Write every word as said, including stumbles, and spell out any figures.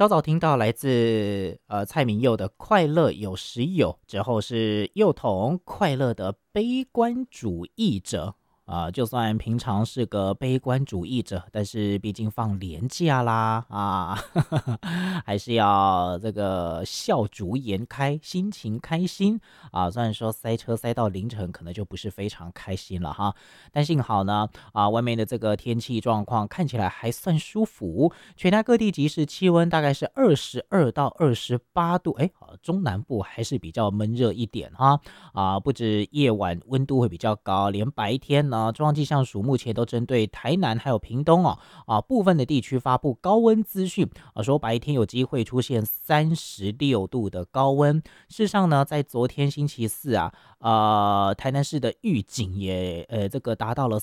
稍早听到来自呃蔡明佑的《快乐有时有》，之后是幼童快乐的悲观主义者。啊、就算平常是个悲观主义者，但是毕竟放年假啦啊，还是要这个笑逐颜开，心情开心啊。虽然说塞车塞到凌晨，可能就不是非常开心了哈，但幸好呢，啊，外面的这个天气状况看起来还算舒服，全台各地即时气温大概是二十二到二十八度，哎，啊中南部还是比较闷热一点哈，啊，不止夜晚温度会比较高，连白天呢，中央气象署目前都针对台南还有屏东哦，啊部分的地区发布高温资讯，啊说白天有机会出现三十六度的高温。事实上呢，在昨天星期四啊，呃，台南市的预警也呃这个达到了